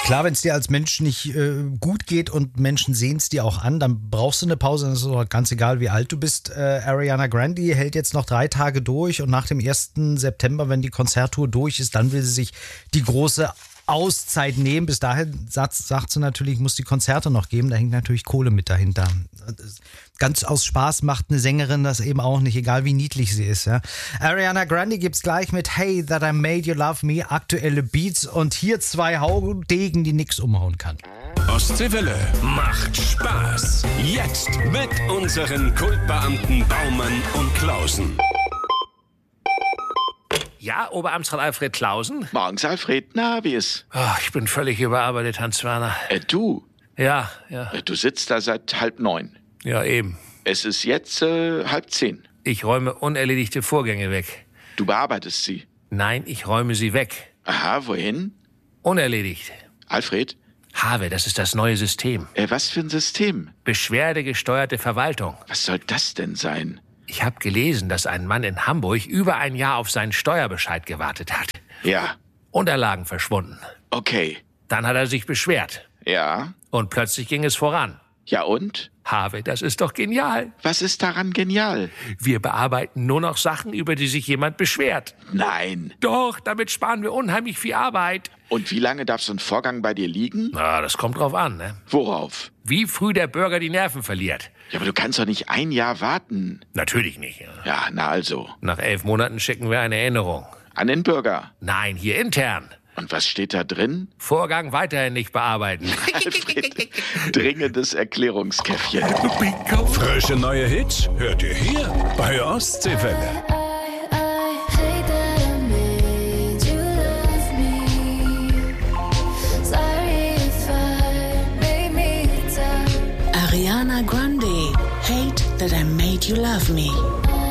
Klar, wenn es dir als Mensch nicht gut geht und Menschen sehen es dir auch an, dann brauchst du eine Pause. Das ist auch ganz egal, wie alt du bist. Ariana Grande hält jetzt noch 3 Tage durch und nach dem 1. September, wenn die Konzerttour durch ist, dann will sie sich die große Auszeit nehmen. Bis dahin sagt sie natürlich, muss die Konzerte noch geben. Da hängt natürlich Kohle mit dahinter. Ganz aus Spaß macht eine Sängerin das eben auch nicht, egal wie niedlich sie ist. Ja. Ariana Grande gibt's gleich mit Hey That I Made You Love Me, aktuelle Beats und hier 2 Haudegen, die nix umhauen kann. Ostseewelle macht Spaß. Jetzt mit unseren Kultbeamten Baumann und Klausen. Ja, Oberamtsrat Alfred Klausen? Morgens, Alfred. Na, wie ist? Oh, ich bin völlig überarbeitet, Hans Werner. Du? Ja. Du sitzt da seit 8:30. Ja, eben. Es ist jetzt 9:30. Ich räume unerledigte Vorgänge weg. Du bearbeitest sie? Nein, ich räume sie weg. Aha, wohin? Unerledigt. Alfred? Habe, das ist das neue System. Was für ein System? Beschwerdegesteuerte Verwaltung. Was soll das denn sein? Ich habe gelesen, dass ein Mann in Hamburg über ein Jahr auf seinen Steuerbescheid gewartet hat. Ja. Unterlagen verschwunden. Okay. Dann hat er sich beschwert. Ja. Und plötzlich ging es voran. Ja und? Habe, das ist doch genial. Was ist daran genial? Wir bearbeiten nur noch Sachen, über die sich jemand beschwert. Nein. Doch, damit sparen wir unheimlich viel Arbeit. Und wie lange darf so ein Vorgang bei dir liegen? Na, das kommt drauf an, ne? Worauf? Wie früh der Bürger die Nerven verliert. Ja, aber du kannst doch nicht 1 Jahr warten. Natürlich nicht. Ja, na also. Nach 11 Monaten schicken wir eine Erinnerung. An den Bürger? Nein, hier intern. Und was steht da drin? Vorgang weiterhin nicht bearbeiten. Alfred, dringendes Erklärungskäffchen. Frische neue Hits hört ihr hier bei Ostseewelle. Ariana Grande, Hate That I Made You Love Me.